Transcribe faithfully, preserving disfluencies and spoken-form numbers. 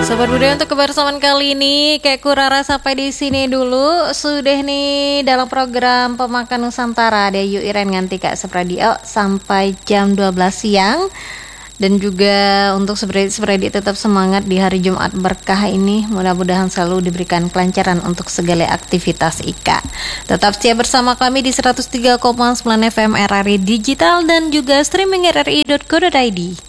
Sobat Budaya, untuk kebersamaan kali ini kayak Kurara sampai di sini dulu. Sudah nih dalam program Pemakan Nusantara ada Yu Iren nganti Kak Sepradio sampai jam dua belas siang. Dan juga untuk Sepredi tetap semangat di hari Jumat berkah ini. Mudah-mudahan selalu diberikan kelancaran untuk segala aktivitas Ika. Tetap setia bersama kami di seratus tiga koma sembilan F M R R I Digital dan juga streaming r r i dot co dot i d.